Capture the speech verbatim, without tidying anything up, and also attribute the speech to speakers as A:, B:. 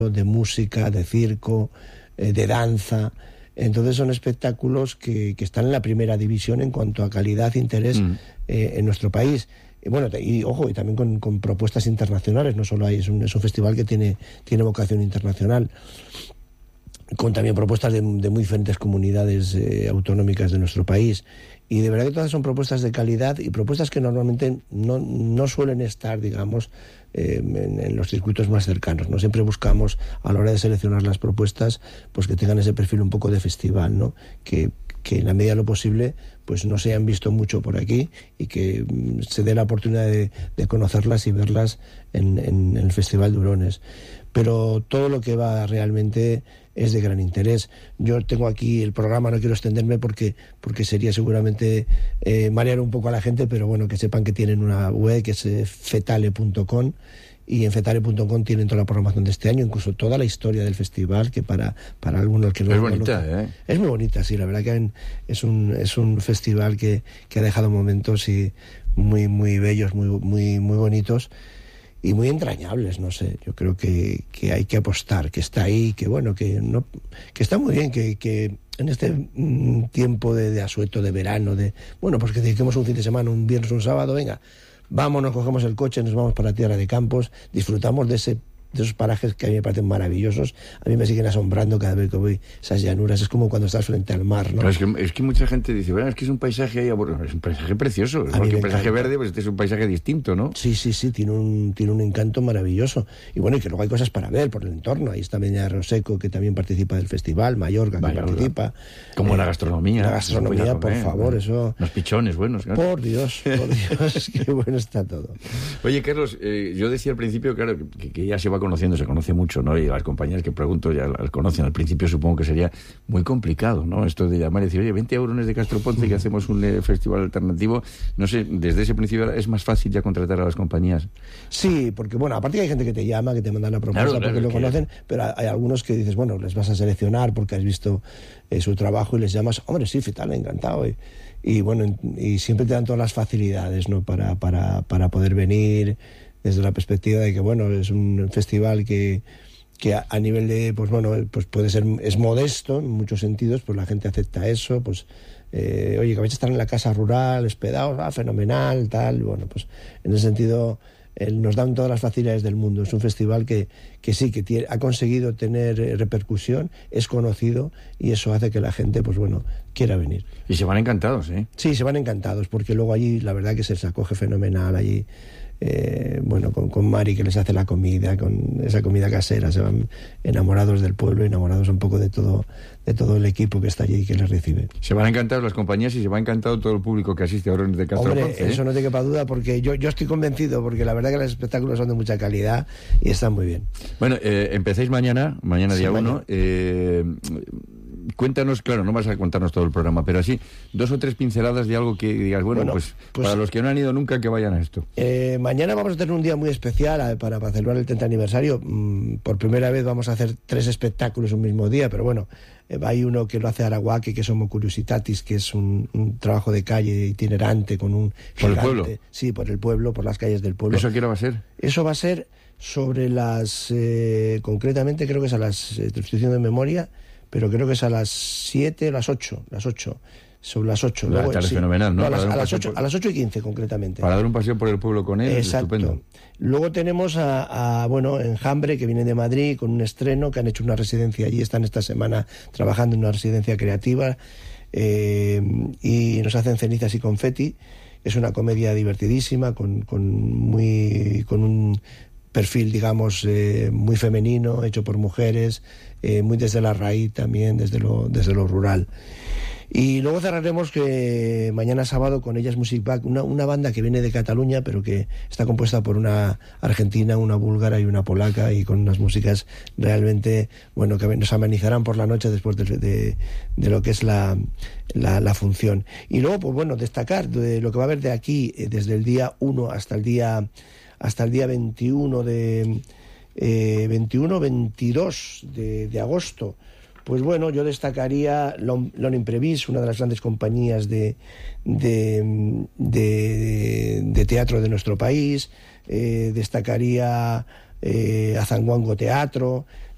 A: de música, de circo, eh, de danza. Entonces son espectáculos que, que están en la primera división en cuanto a calidad e interés mm. eh, en nuestro país. Y bueno, y ojo, y también con, con propuestas internacionales, no solo hay, es un, es un festival que tiene, tiene vocación internacional, con también propuestas de, de muy diferentes comunidades eh, autonómicas de nuestro país. Y de verdad que todas son propuestas de calidad y propuestas que normalmente no, no suelen estar, digamos, eh, en, en los circuitos más cercanos, ¿no? Siempre buscamos, a la hora de seleccionar las propuestas, pues que tengan ese perfil un poco de festival, ¿no? Que, que en la medida de lo posible pues no se hayan visto mucho por aquí y que mm, se dé la oportunidad de, de conocerlas y verlas en, en, en el Festival de Hurones. Pero todo lo que va realmente es de gran interés. Yo tengo aquí el programa, no quiero extenderme porque, porque sería seguramente eh, marear un poco a la gente, pero bueno, que sepan que tienen una web que es eh, fetale punto com, y en fetale punto com tienen toda la programación de este año, incluso toda la historia del festival, que para, para algunos que no...
B: Es bonita, lo, ¿eh?
A: Es muy bonita, sí, la verdad que es un, es un festival que, que ha dejado momentos y muy, muy bellos, muy, muy, muy bonitos y muy entrañables, no sé. Yo creo que, que hay que apostar, que está ahí, que bueno, que no, que está muy bien, que, que en este mm, tiempo de, de asueto, de verano, de bueno, pues que dediquemos un fin de semana, un viernes, un sábado, venga, vámonos, cogemos el coche, nos vamos para la Tierra de Campos, disfrutamos de ese de esos parajes que a mí me parecen maravillosos. A mí me siguen asombrando cada vez que voy esas llanuras. Es como cuando estás frente al mar, ¿no?
B: Pero es, que, es que mucha gente dice, bueno, es que es un paisaje ahí, bueno, es un paisaje precioso, es un paisaje verde, pues este es un paisaje distinto, ¿no?
A: Sí, sí, sí, tiene un, tiene un encanto maravilloso. Y bueno, y que luego hay cosas para ver por el entorno. Ahí está Medina de Roseco, que también participa del festival, Mallorca, que Vaya, participa.
B: Como
A: eh,
B: la gastronomía.
A: La gastronomía, por favor, eso...
B: Los pichones buenos, claro.
A: Por Dios, por Dios, qué bueno está todo.
B: Oye, Carlos, eh, yo decía al principio, claro, que, que ya se va conociendo, se conoce mucho, ¿no? Y las compañías que pregunto ya las conocen. Al principio supongo que sería muy complicado, ¿no? Esto de llamar y decir, oye, veinte euros de Castro Ponce, que hacemos un eh, festival alternativo. No sé, desde ese principio es más fácil ya contratar a las compañías.
A: Sí, porque bueno, aparte que hay gente que te llama, que te manda la propuesta, claro, claro, porque lo que... conocen, pero hay algunos que dices, bueno, les vas a seleccionar porque has visto eh, su trabajo y les llamas, hombre, sí, Fetal, encantado. Y, y bueno, y siempre te dan todas las facilidades, ¿no? Para, para, para poder venir desde la perspectiva de que, bueno, es un festival que, que a, a nivel de, pues bueno, pues puede ser, es modesto en muchos sentidos, pues la gente acepta eso, pues, eh, oye, que vais a estar en la casa rural, hospedados, ah, fenomenal, tal, bueno, pues en ese sentido eh, nos dan todas las facilidades del mundo. Es un festival que, que sí, que tiene, ha conseguido tener eh, repercusión, es conocido y eso hace que la gente, pues bueno, quiera venir.
B: Y se van encantados, ¿eh?
A: Sí, se van encantados, porque luego allí la verdad que se les acoge fenomenal, allí Eh, bueno, con, con Mari, que les hace la comida, con esa comida casera, se van enamorados del pueblo, enamorados un poco de todo, de todo el equipo que está allí y que les recibe.
B: Se van encantados las compañías y se va encantado todo el público que asiste ahora en de Castro
A: Hombre,
B: Ponce, ¿eh?
A: Eso no te quepa duda, porque yo, yo estoy convencido, porque la verdad que los espectáculos son de mucha calidad y están muy bien.
B: Bueno, eh, empecéis mañana, mañana
A: sí,
B: día
A: mañana.
B: uno. Eh, cuéntanos, claro, no vas a contarnos todo el programa, pero así, dos o tres pinceladas de algo que digas, bueno, bueno pues, pues para los que no han ido nunca, que vayan a esto.
A: Eh, mañana vamos a tener un día muy especial para, para celebrar el treinta aniversario. Mm, por primera vez vamos a hacer tres espectáculos un mismo día, pero bueno, eh, hay uno que lo hace Araguaque, que es Homo Curiositatis, que es un, un trabajo de calle itinerante con un
B: gigante. ¿Por el pueblo?
A: Sí, por el pueblo, por las calles del pueblo.
B: ¿Eso a qué hora va a ser?
A: Eso va a ser sobre las, eh, concretamente creo que es a las, eh, te estoy diciendo de memoria, pero creo que es a las siete o las ocho, las ocho, sobre las ocho.
B: La tarde sí. Fenomenal, ¿no?
A: no a, las, a, las ocho, por... a las ocho y quince concretamente.
B: Para dar un paseo por el pueblo con él,
A: exacto.
B: Estupendo.
A: Luego tenemos a, a, bueno, Enjambre, que viene de Madrid con un estreno, que han hecho una residencia allí, están esta semana trabajando en una residencia creativa, eh, y nos hacen Cenizas y Confeti. Es una comedia divertidísima, con, con, muy, con un perfil, digamos, eh, muy femenino, hecho por mujeres, eh, muy desde la raíz también, desde lo, desde lo rural. Y luego cerraremos que mañana sábado con Ellas Music Back, una, una banda que viene de Cataluña, pero que está compuesta por una argentina, una búlgara y una polaca, y con unas músicas realmente, bueno, que nos amenizarán por la noche después de, de, de lo que es la, la, la función. Y luego, pues bueno, destacar de lo que va a haber de aquí, eh, desde el día uno hasta el día hasta el día veintiuno de eh, veintiuno veintidós de, de agosto. Pues bueno, yo destacaría Lon Imprevis, una de las grandes compañías de, de, de, de teatro de nuestro país. Eh, destacaría eh, Azanguango Teatro,